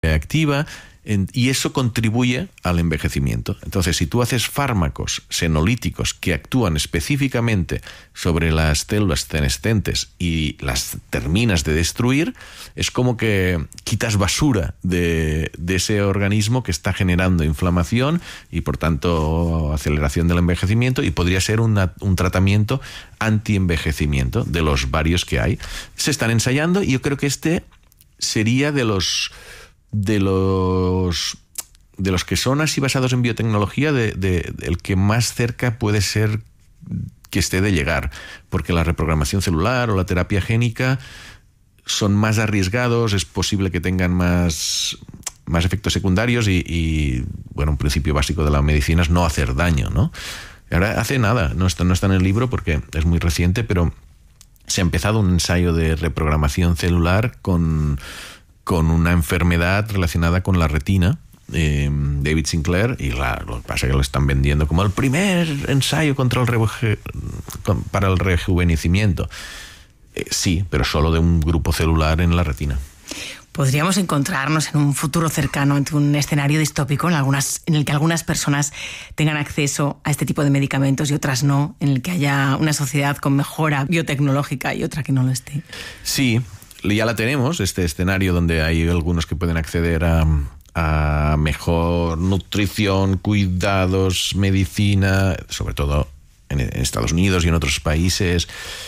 activa, y eso contribuye al envejecimiento. Entonces, si tú haces fármacos senolíticos que actúan específicamente sobre las células senescentes y las terminas de destruir, es como que quitas basura de ese organismo que está generando inflamación y, por tanto, aceleración del envejecimiento, y podría ser un tratamiento anti-envejecimiento de los varios que hay. Se están ensayando, y yo creo que este sería de los que son así basados en biotecnología, el que más cerca puede ser que esté de llegar, porque la reprogramación celular o la terapia génica son más arriesgados, es posible que tengan más efectos secundarios y bueno, un principio básico de la medicina es no hacer daño, ¿no? Ahora hace nada, no está en el libro porque es muy reciente, pero se ha empezado un ensayo de reprogramación celular con una enfermedad relacionada con la retina, David Sinclair, y lo que pasa es que lo están vendiendo como el primer ensayo para el rejuvenecimiento. Sí, pero solo de un grupo celular en la retina. ¿Podríamos encontrarnos en un futuro cercano ante un escenario distópico en el que algunas personas tengan acceso a este tipo de medicamentos y otras no, en el que haya una sociedad con mejora biotecnológica y otra que no lo esté? Sí, ya la tenemos, este escenario donde hay algunos que pueden acceder a mejor nutrición, cuidados, medicina, sobre todo en Estados Unidos y en otros países,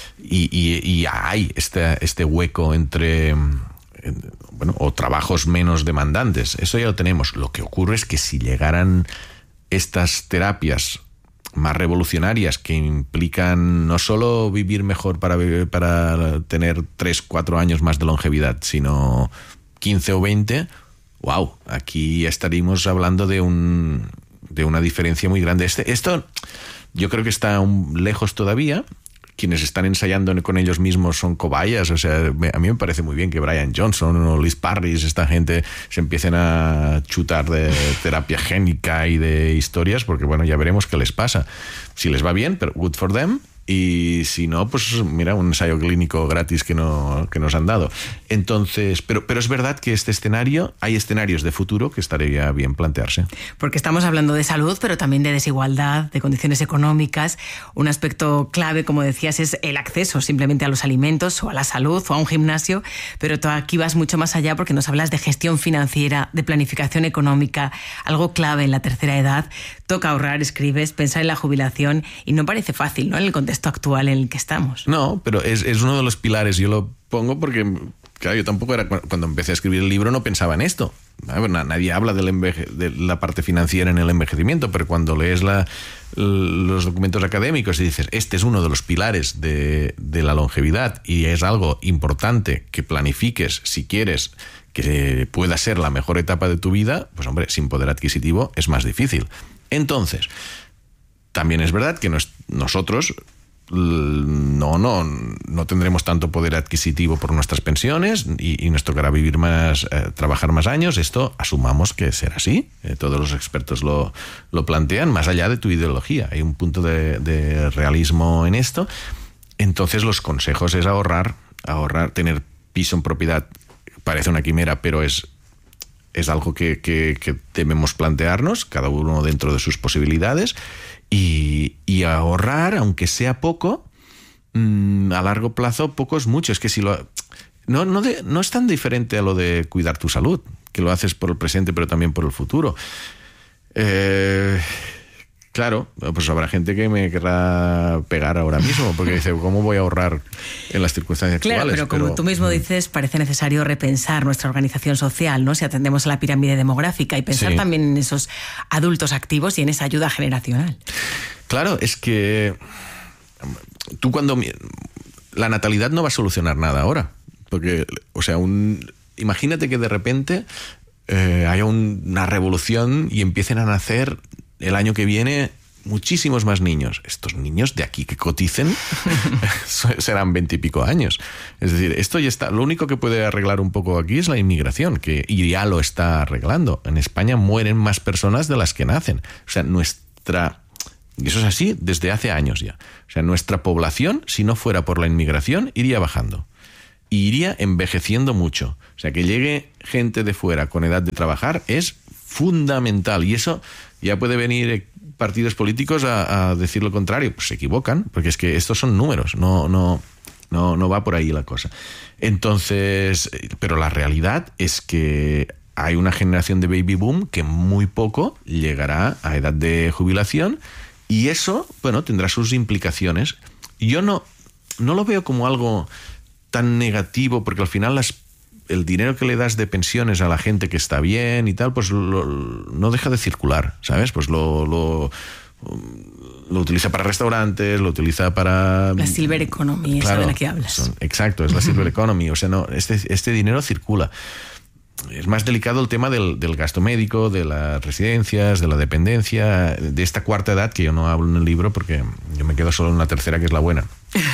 y hay este hueco entre, bueno, o trabajos menos demandantes. Eso ya lo tenemos. Lo que ocurre es que si llegaran estas terapias más revolucionarias que implican no solo vivir mejor para tener 3-4 años más de longevidad, sino 15 o 20, wow, aquí estaríamos hablando de una diferencia muy grande. Esto yo creo que está aún lejos todavía. Quienes están ensayando con ellos mismos son cobayas. O sea, a mí me parece muy bien que Brian Johnson o Liz Parrish, esta gente, se empiecen a chutar de terapia génica y de historias, porque bueno, ya veremos qué les pasa. Si les va bien, pero good for them. Y si no, pues mira, un ensayo clínico gratis que nos han dado. Entonces, pero es verdad que hay escenarios de futuro que estaría bien plantearse. Porque estamos hablando de salud, pero también de desigualdad, de condiciones económicas. Un aspecto clave, como decías, es el acceso simplemente a los alimentos o a la salud o a un gimnasio, pero tú aquí vas mucho más allá porque nos hablas de gestión financiera, de planificación económica, algo clave en la tercera edad. Toca ahorrar, escribes, pensar en la jubilación, y no parece fácil, ¿no?, en el contexto actual en el que estamos. No, pero es uno de los pilares. Yo lo pongo porque, claro, yo tampoco cuando empecé a escribir el libro no pensaba en esto. Nadie habla de la parte financiera en el envejecimiento, pero cuando lees los documentos académicos y dices, este es uno de los pilares de la longevidad y es algo importante que planifiques si quieres que pueda ser la mejor etapa de tu vida, pues hombre, sin poder adquisitivo es más difícil. Entonces, también es verdad que nosotros no tendremos tanto poder adquisitivo por nuestras pensiones y nos tocará vivir más, trabajar más años. Esto asumamos que será así. Todos los expertos lo plantean, más allá de tu ideología. Hay un punto de realismo en esto. Entonces los consejos es ahorrar, tener piso en propiedad. Parece una quimera, pero es algo que debemos plantearnos, cada uno dentro de sus posibilidades, y ahorrar, aunque sea poco, a largo plazo poco es mucho. Es que si no es tan diferente a lo de cuidar tu salud, que lo haces por el presente pero también por el futuro. Claro, pues habrá gente que me querrá pegar ahora mismo porque dice, ¿cómo voy a ahorrar en las circunstancias actuales? Pero como tú mismo dices, parece necesario repensar nuestra organización social, ¿no? Si atendemos a la pirámide demográfica y pensar también en esos adultos activos y en esa ayuda generacional. Claro, es que tú la natalidad no va a solucionar nada ahora, porque, o sea, imagínate que de repente haya una revolución y empiecen a nacer el año que viene muchísimos más niños. Estos niños de aquí que coticen serán 20 y pico años. Es decir, esto ya está. Lo único que puede arreglar un poco aquí es la inmigración, y ya lo está arreglando. En España mueren más personas de las que nacen. O sea, y eso es así desde hace años ya. O sea, nuestra población, si no fuera por la inmigración, iría bajando. iría envejeciendo mucho. O sea, que llegue gente de fuera con edad de trabajar es fundamental. Y eso ya puede venir partidos políticos a decir lo contrario. Pues se equivocan, porque es que estos son números, no va por ahí la cosa. Entonces, pero la realidad es que hay una generación de baby boom que muy poco llegará a edad de jubilación, y eso, bueno, tendrá sus implicaciones. Yo no lo veo como algo tan negativo, porque al final el dinero que le das de pensiones a la gente que está bien y tal, pues no deja de circular, ¿sabes? Pues lo utiliza para restaurantes, lo utiliza para... La silver economy, claro, esa de la que hablas. Exacto, es la silver economy. O sea, no, este dinero circula. Es más delicado el tema del gasto médico, de las residencias, de la dependencia, de esta cuarta edad, que yo no hablo en el libro porque yo me quedo solo en la tercera, que es la buena.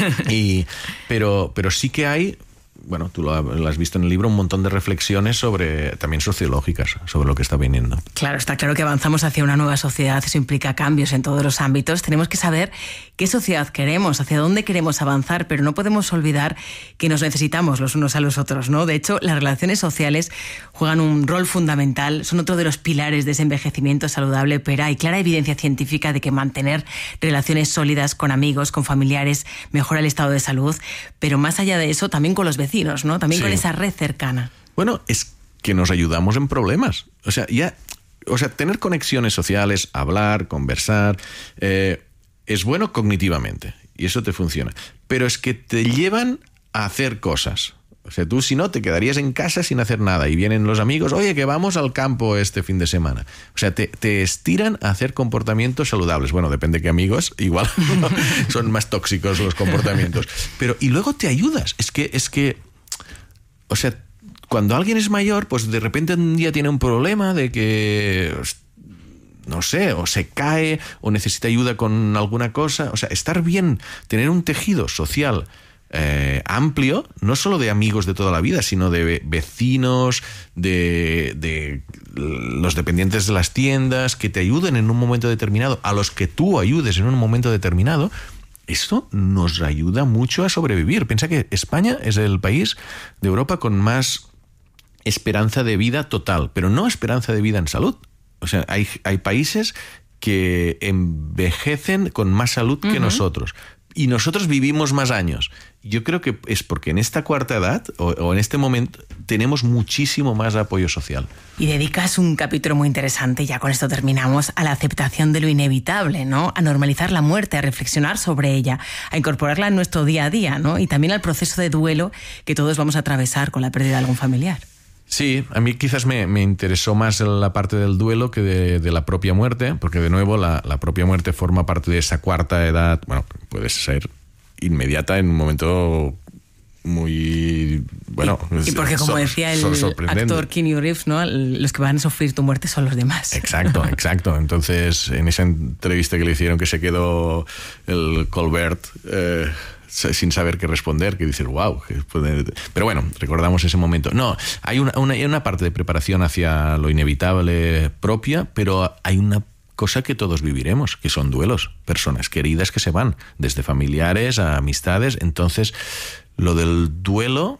Pero sí que hay, bueno, tú lo has visto en el libro, un montón de reflexiones también sociológicas, sobre lo que está viniendo. Claro, está claro que avanzamos hacia una nueva sociedad, eso implica cambios en todos los ámbitos. Tenemos que saber qué sociedad queremos, hacia dónde queremos avanzar, pero no podemos olvidar que nos necesitamos los unos a los otros, ¿no? De hecho, las relaciones sociales juegan un rol fundamental, son otro de los pilares de ese envejecimiento saludable, pero hay clara evidencia científica de que mantener relaciones sólidas con amigos, con familiares, mejora el estado de salud, pero más allá de eso, también con los vecinos, ¿no? También con esa red cercana. Bueno, es que nos ayudamos en problemas. O sea, tener conexiones sociales, hablar, conversar, es bueno cognitivamente, y eso te funciona. Pero es que te llevan a hacer cosas. O sea, tú si no, te quedarías en casa sin hacer nada, y vienen los amigos, oye, que vamos al campo este fin de semana. O sea, te estiran a hacer comportamientos saludables. Bueno, depende qué amigos, igual son más tóxicos los comportamientos. Pero, y luego te ayudas. Es que, o sea, cuando alguien es mayor, pues de repente un día tiene un problema de que, no sé, o se cae, o necesita ayuda con alguna cosa. O sea, estar bien, tener un tejido social amplio, no solo de amigos de toda la vida, sino de vecinos, de los dependientes de las tiendas, que te ayuden en un momento determinado, a los que tú ayudes en un momento determinado. Esto nos ayuda mucho a sobrevivir. Piensa que España es el país de Europa con más esperanza de vida total, pero no esperanza de vida en salud. O sea, hay países que envejecen con más salud que nosotros. Y nosotros vivimos más años. Yo creo que es porque en esta cuarta edad, o en este momento, tenemos muchísimo más apoyo social. Y dedicas un capítulo muy interesante, ya con esto terminamos, a la aceptación de lo inevitable, ¿no? A normalizar la muerte, a reflexionar sobre ella, a incorporarla en nuestro día a día, ¿no? Y también al proceso de duelo que todos vamos a atravesar con la pérdida de algún familiar. Sí, a mí quizás me interesó más la parte del duelo que de la propia muerte, porque de nuevo la propia muerte forma parte de esa cuarta edad. Bueno, puede ser inmediata en un momento muy... Bueno, y porque como decía el actor Keanu Reeves, ¿no? Los que van a sufrir tu muerte son los demás. Exacto. Entonces, en esa entrevista que le hicieron, que se quedó el Colbert... sin saber qué responder, que dices, wow. Pero bueno, recordamos ese momento. No, hay una parte de preparación hacia lo inevitable propia, pero hay una cosa que todos viviremos, que son duelos, personas queridas que se van, desde familiares a amistades. Entonces, lo del duelo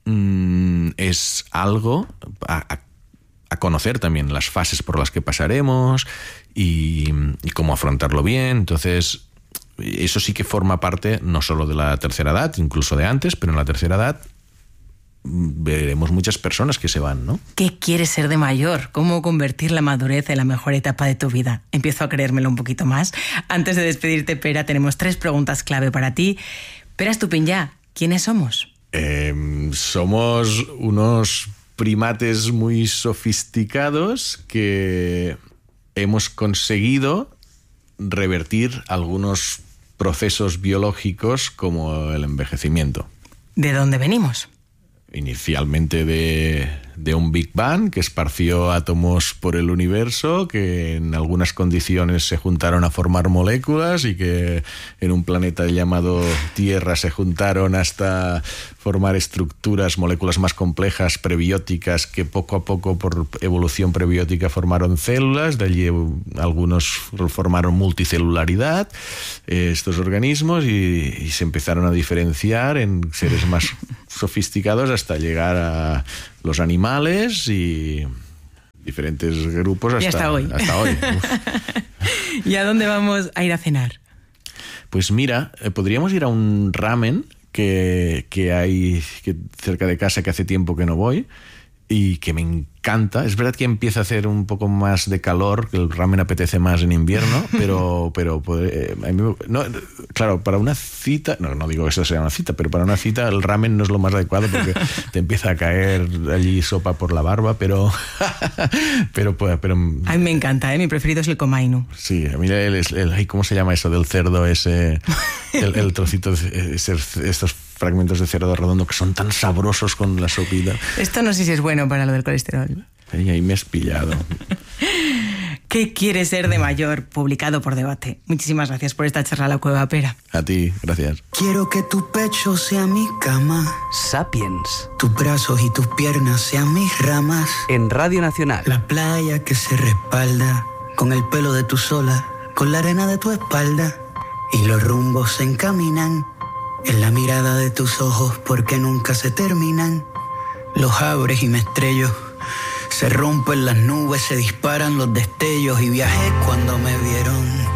es algo a conocer también, las fases por las que pasaremos y cómo afrontarlo bien. Entonces, eso sí que forma parte no solo de la tercera edad, incluso de antes, pero en la tercera edad veremos muchas personas que se van, ¿no? ¿Qué quieres ser de mayor? ¿Cómo convertir la madurez en la mejor etapa de tu vida? Empiezo a creérmelo un poquito más. Antes de despedirte, Pere, tenemos 3 preguntas clave para ti. Pere Estupiñán, ¿quiénes somos? Somos unos primates muy sofisticados que hemos conseguido revertir algunos procesos biológicos como el envejecimiento. ¿De dónde venimos? Inicialmente de un Big Bang que esparció átomos por el universo, que en algunas condiciones se juntaron a formar moléculas y que en un planeta llamado Tierra se juntaron hasta formar estructuras, moléculas más complejas, prebióticas, que poco a poco por evolución prebiótica formaron células. De allí algunos formaron multicelularidad, estos organismos, y se empezaron a diferenciar en seres más sofisticados hasta llegar a los animales y diferentes grupos hasta hoy. Hasta hoy. ¿Y a dónde vamos a ir a cenar? Pues mira, podríamos ir a un ramen que hay cerca de casa, que hace tiempo que no voy y que me encanta. Es verdad que empieza a hacer un poco más de calor, que el ramen apetece más en invierno, pero a mí, no, claro, para una cita, no digo que eso sea una cita, pero para una cita el ramen no es lo más adecuado porque te empieza a caer allí sopa por la barba, pero a mí me encanta, mi preferido es el komainu. Sí, a mí ¿cómo se llama eso del cerdo ese? El trocito, estos fragmentos de cerdo redondo que son tan sabrosos con la sopita. Esto no sé si es bueno para lo del colesterol. Ahí me has pillado. ¿Qué quieres ser de mayor? Publicado por Debate. Muchísimas gracias por esta charla a la Cueva Pera. A ti, gracias. Quiero que tu pecho sea mi cama. Sapiens. Tus brazos y tus piernas sean mis ramas. En Radio Nacional. La playa que se respalda con el pelo de tu sola, con la arena de tu espalda. Y los rumbos se encaminan en la mirada de tus ojos porque nunca se terminan. Los abres y me estrello. Se rompen las nubes, se disparan los destellos y viajé cuando me vieron